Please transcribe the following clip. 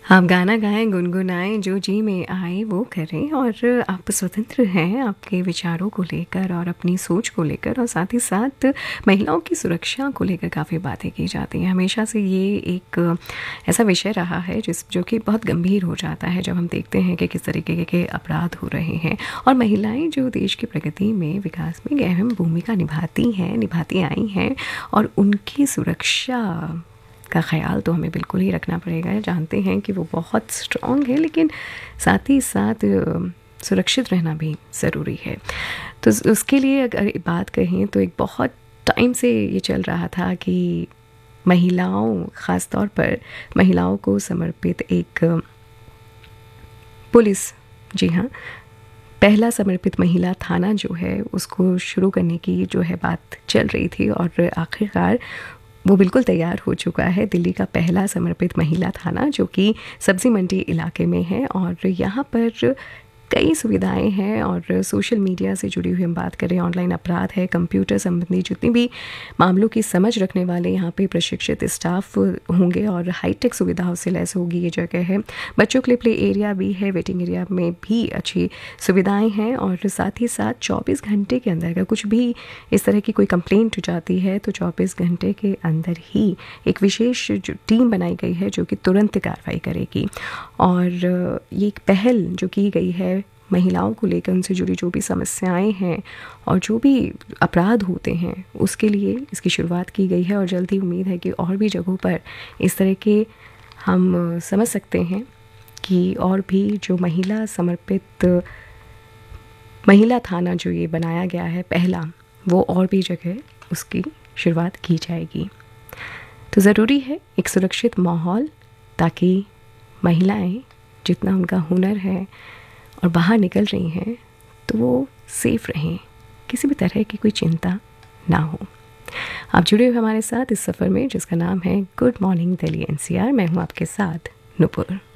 आप गाना गाएँ, गुनगुनाएँ, जो जी में आए वो करें और आप स्वतंत्र हैं आपके विचारों को लेकर और अपनी सोच को लेकर और साथ ही साथ महिलाओं की सुरक्षा को लेकर काफ़ी बातें की जाती हैं। हमेशा से ये एक ऐसा विषय रहा है जो कि बहुत गंभीर हो जाता है जब हम देखते हैं कि किस तरीके के अपराध हो रहे हैं और महिलाएँ जो देश की प्रगति में, विकास में एक अहम भूमिका निभाती हैं, निभाती आई हैं और उनकी सुरक्षा का ख़्याल तो हमें बिल्कुल ही रखना पड़ेगा। जानते हैं कि वो बहुत स्ट्रॉन्ग है लेकिन साथ ही साथ सुरक्षित रहना भी ज़रूरी है। तो उसके लिए अगर बात कहें तो एक बहुत टाइम से ये चल रहा था कि महिलाओं, ख़ास तौर पर महिलाओं को समर्पित एक पुलिस, जी हाँ, पहला समर्पित महिला थाना जो है उसको शुरू करने की जो है बात चल रही थी और आखिरकार वो बिल्कुल तैयार हो चुका है। दिल्ली का पहला समर्पित महिला थाना जो कि सब्ज़ी मंडी इलाके में है और यहाँ पर कई सुविधाएं हैं और सोशल मीडिया से जुड़ी हुई हम बात करें, ऑनलाइन अपराध है, कंप्यूटर संबंधी जितनी भी मामलों की समझ रखने वाले यहाँ पे प्रशिक्षित स्टाफ होंगे और हाईटेक सुविधाओं से लैस होगी ये जगह है। बच्चों के लिए प्ले एरिया भी है, वेटिंग एरिया में भी अच्छी सुविधाएं हैं और साथ ही साथ 24 घंटे के अंदर अगर कुछ भी इस तरह की कोई कंप्लेंट हो जाती है तो 24 घंटे के अंदर ही एक विशेष जो टीम बनाई गई है जो कि तुरंत कार्रवाई करेगी। और ये एक पहल जो की गई है महिलाओं को लेकर, उनसे जुड़ी जो भी समस्याएं हैं और जो भी अपराध होते हैं उसके लिए इसकी शुरुआत की गई है और जल्द ही उम्मीद है कि और भी जगहों पर इस तरह के हम समझ सकते हैं कि और भी जो महिला समर्पित महिला थाना जो ये बनाया गया है पहला, वो और भी जगह उसकी शुरुआत की जाएगी। तो ज़रूरी है एक सुरक्षित माहौल ताकि महिलाएं जितना उनका हुनर है और बाहर निकल रही हैं तो वो सेफ़ रहें, किसी भी तरह की कोई चिंता ना हो। आप जुड़े हुए हमारे साथ इस सफ़र में जिसका नाम है गुड मॉर्निंग दिल्ली एनसीआर। मैं हूँ आपके साथ नुपुर।